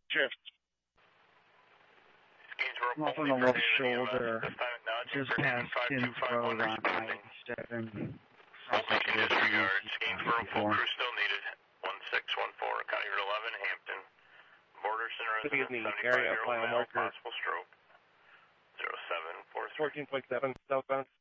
Shift. Off on the left shoulder, just past Kins Road on I-87. Disregard. Gainsboro full crew still needed. 1614, County Route 11, Hampton. Borderson resident, 75-year-old male, possible stroke. 0743. 14.7, southbound.